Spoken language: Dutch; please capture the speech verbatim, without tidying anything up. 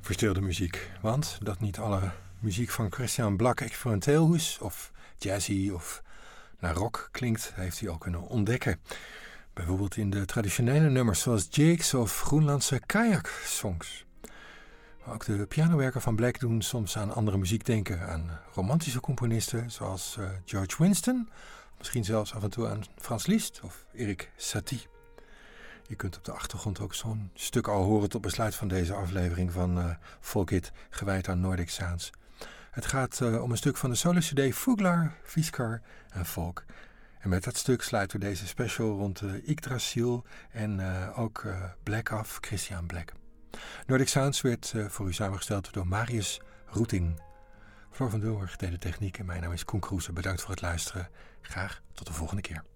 verstilde muziek. Want dat niet alle muziek van Christian Blak experimenteel is, of jazzy of naar rock klinkt, heeft hij ook kunnen ontdekken. Bijvoorbeeld in de traditionele nummers zoals jigs of Groenlandse kajak-songs. Ook de pianowerken van Blak doen soms aan andere muziek denken. Aan romantische componisten zoals uh, George Winston. Misschien zelfs af en toe aan Frans Liszt of Erik Satie. Je kunt op de achtergrond ook zo'n stuk al horen tot besluit van deze aflevering van uh, Folkit, gewijd aan Nordic Sounds. Het gaat uh, om een stuk van de solo-cd Fuglar, Viskar en Folk. En met dat stuk sluiten we deze special rond uh, Yggdrasil en uh, ook uh, Blak af, Christian Blak. Nordic Sounds werd uh, voor u samengesteld door Marius Roeting. Floor van Doorg deed de techniek en mijn naam is Koen Kroese. Bedankt voor het luisteren. Graag tot de volgende keer.